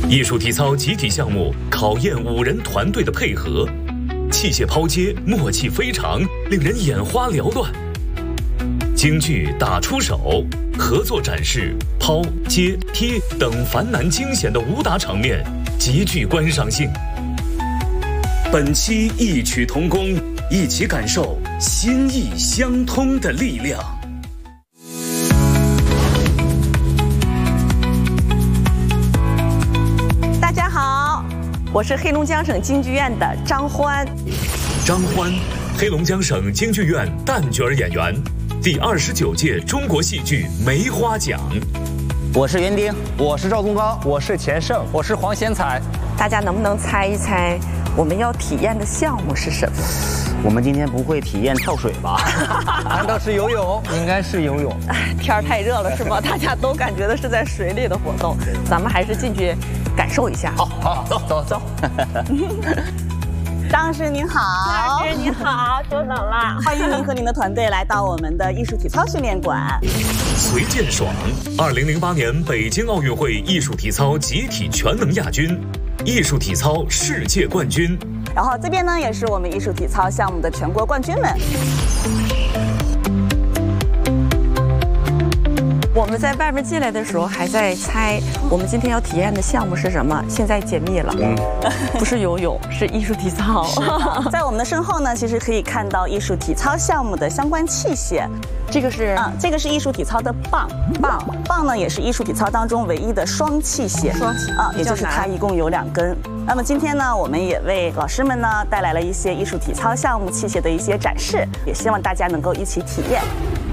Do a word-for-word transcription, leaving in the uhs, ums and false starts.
艺术体操集体项目考验五人团队的配合，器械抛接默契非常，令人眼花缭乱。京剧打出手，合作展示抛、接、贴等繁难惊险的武打场面，极具观赏性。本期异曲同工，一起感受心意相通的力量。 大家好，我是黑龙江省京剧院的张欢。 张欢，黑龙江省京剧院旦角演员，第二十九届中国戏剧梅花奖。 我是园丁， 我是赵宗刚，我是钱盛， 我是黄贤才。 大家能不能猜一猜我们要体验的项目是什么？ 我们今天不会体验跳水吧？ 难道是游泳？应该是游泳。 天儿太热了是吗？大家都感觉的是在水里的活动，咱们还是进去感受一下。 好，好，走走走。 张师您好， 张师您好，久等了。 欢迎您和您的团队来到我们的艺术体操训练馆。 崔建爽，二零零八年北京奥运会艺术体操集体全能亚军，艺术体操世界冠军。 然后这边呢，也是我们艺术体操项目的全国冠军们。 我们在外面进来的时候还在猜我们今天要体验的项目是什么，现在解密了，嗯，不是游泳，是艺术体操。 在我们的身后呢，其实可以看到艺术体操项目的相关器械。 这个是啊、嗯，这个是艺术体操的棒棒棒呢，也是艺术体操当中唯一的双器械。 双器啊、嗯，也就是它一共有两根。那么今天呢，我们也为老师们呢带来了一些艺术体操项目器械的一些展示，也希望大家能够一起体验。